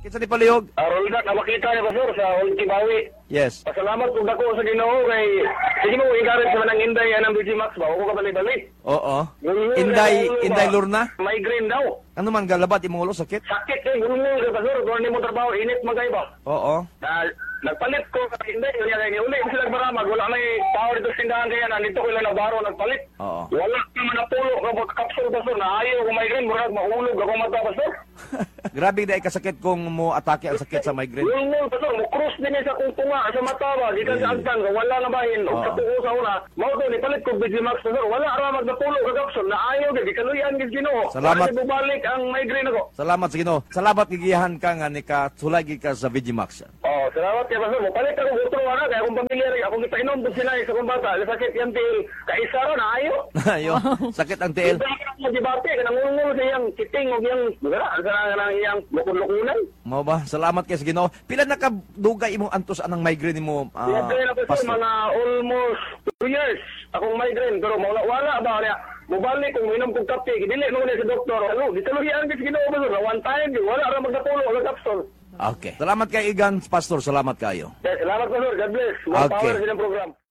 Kinsa ni palihog? Rolda, nakakita niya Pastor sa Ultibawi. Yes. Pasalamat kung dako sa Ginoo kay sige mo encourage sa manang Inday anang Digimax ba o ko balik-balik. Oo. Inday Lorna. Migraine daw. Ano man galabat imong ulo sakit? Sakit kay gulong sa Pastor, kung hindi mo trabaho init magay ba. Oo. Nagpalit ko kay Inday, kaya kay uli ko sila baramag, wala may tao dito sa tindahan kaya nandito ko lang nagbaro nagpalit. Oo. Wala ka man napulo ka kapsul Pastor na ayaw ko migraine murag mahulog ako mata Pastor. Grabe dai kasakit kung mo atake ang sakit sa migraine. Gulong Pastor, mo cross din sa kung tunga sa mata ba, di ka sa agdan, wala na bahin, o sa tuko sa una, mao to ni palit ko Digimax Pastor, wala ra magnapulo ka kapsul na ayaw di kaluyan gid Ginoo. Salamat. Para bubalik ang migraine ako. Salamat sa Ginoo. Salamat gigiyahan ka nga ni ka sulay ka sa Digimax. Oh, salamat kay Pastor. Palit ako gutro ana kay akong pamilya rin akong ipainom to sila sa kong bata. Sakit yan til kaisa ra na ayo. Ayo, sakit ang tiil. Mo dibate kanang ngulngul sa iyang kiting og iyang magara sa iyang lukon-lukunan. Mao ba? Salamat kay sa Ginoo. Pila na ka dugay imong antos anang migraine mo? Migraine ako sa mga almost 2 years akong migraine pero wala ba niya. Mubalik kung minom kong kape, dili mo ni sa doktor. Ano, gitaluhian gid Ginoo ba one time wala ra magnapulo og kapsul. Okay. Salamat kay Igan Pastor. Salamat kayo. Salamat Pastor. God bless. More power sa inyong program.